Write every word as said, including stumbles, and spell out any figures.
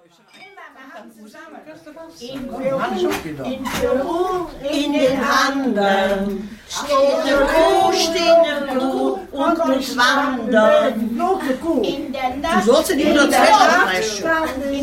In Peru, in den Anden, steht eine Kuh, steht eine Kuh und muss wandern. In der Nacht, Du sollst in die Nacht